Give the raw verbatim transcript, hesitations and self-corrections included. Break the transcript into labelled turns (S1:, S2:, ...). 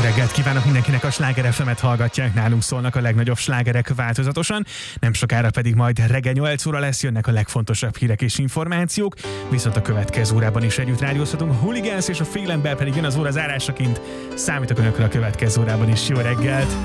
S1: reggelt kívánok mindenkinek, a Sláger ef emet hallgatják, nálunk szólnak a legnagyobb slágerek változatosan, nem sokára pedig majd reggel nyolc óra lesz, jönnek a legfontosabb hírek és információk, viszont a következő órában is együtt rádiózhatunk. A Hooligans és a Félember pedig jön az óra zárásaként, számítok önökre a következő órában is. Jó reggelt!